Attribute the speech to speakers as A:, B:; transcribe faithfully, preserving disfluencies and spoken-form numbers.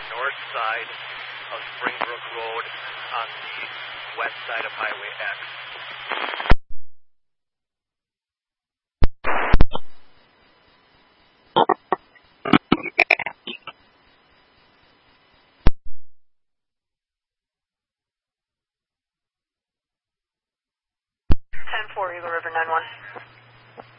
A: north side of Springbrook Road on the west side of Highway X.
B: ten four, Eagle River nine one.